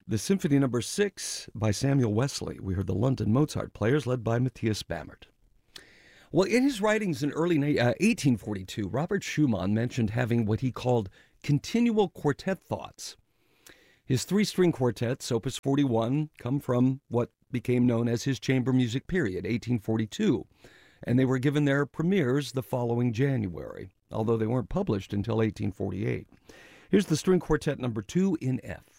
The Symphony Number 6 by Samuel Wesley. We heard the London Mozart Players led by Matthias Bamert. Well, in his writings in early 1842, Robert Schumann mentioned having what he called continual quartet thoughts. His three-string quartets, Opus 41, come from what became known as his chamber music period, 1842, and they were given their premieres the following January, although they weren't published until 1848. Here's the string quartet number 2 in F.